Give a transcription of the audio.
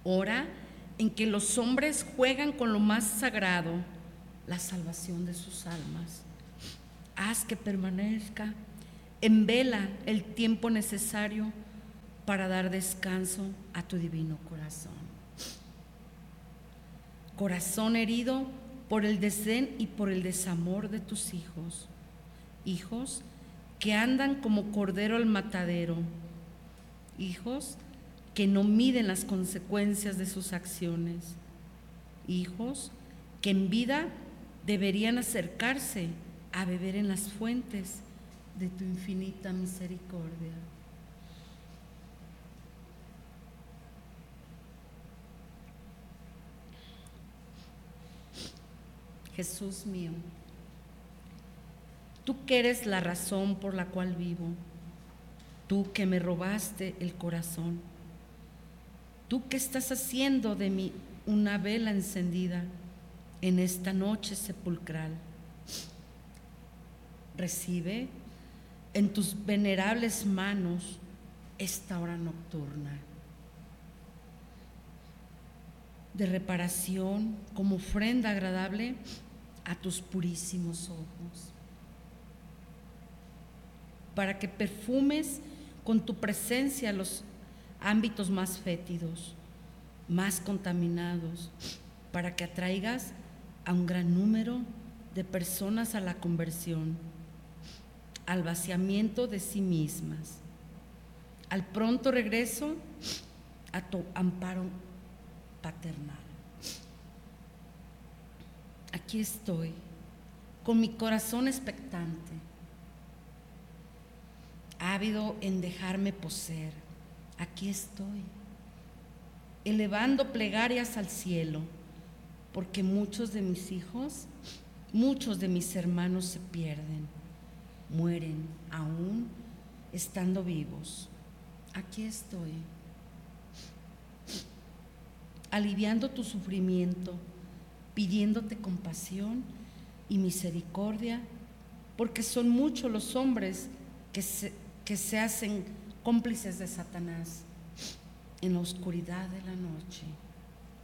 hora en que los hombres juegan con lo más sagrado, la salvación de sus almas. Haz que permanezca en vela el tiempo necesario para dar descanso a tu divino corazón. Corazón herido por el desdén y por el desamor de tus hijos, hijos que andan como cordero al matadero, hijos que no miden las consecuencias de sus acciones, hijos que en vida deberían acercarse a beber en las fuentes de tu infinita misericordia. Jesús mío, tú que eres la razón por la cual vivo, tú que me robaste el corazón, tú que estás haciendo de mí una vela encendida en esta noche sepulcral, recibe en tus venerables manos esta hora nocturna de reparación como ofrenda agradable a tus purísimos ojos, para que perfumes con tu presencia los ámbitos más fétidos, más contaminados, para que atraigas a un gran número de personas a la conversión, al vaciamiento de sí mismas, al pronto regreso a tu amparo paternal. Aquí estoy, con mi corazón expectante, ávido en dejarme poseer. Aquí estoy, elevando plegarias al cielo, porque muchos de mis hijos, muchos de mis hermanos se pierden, mueren aún estando vivos. Aquí estoy, aliviando tu sufrimiento, pidiéndote compasión y misericordia, porque son muchos los hombres que se hacen cómplices de Satanás en la oscuridad de la noche.